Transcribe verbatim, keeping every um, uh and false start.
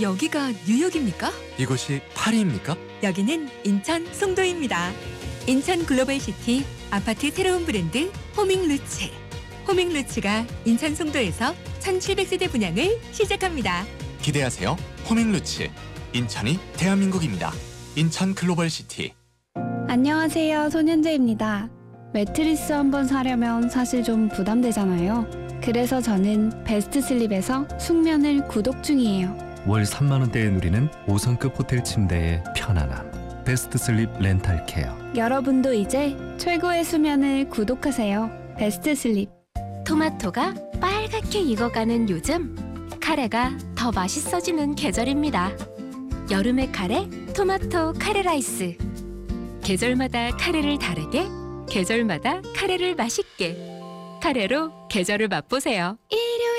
여기가 뉴욕입니까? 이곳이 파리입니까? 여기는 인천 송도입니다. 인천 글로벌시티 아파트 새로운 브랜드 호밍루츠. 호밍루츠가 인천 송도에서 천칠백 세대 분양을 시작합니다. 기대하세요. 호밍루츠. 인천이 대한민국입니다. 인천 글로벌시티. 안녕하세요. 손현재입니다. 매트리스 한번 사려면 사실 좀 부담되잖아요. 그래서 저는 베스트슬립에서 숙면을 구독 중이에요. 월 삼만 원대에 누리는 오 성급 호텔 침대의 편안함. 베스트슬립 렌탈케어. 여러분도 이제 최고의 수면을 구독하세요. 베스트슬립. 토마토가 빨갛게 익어가는 요즘, 카레가 더 맛있어지는 계절입니다. 여름의 카레, 토마토 카레 라이스. 계절마다 카레를 다르게, 계절마다 카레를 맛있게. 카레로 계절을 맛보세요. 일요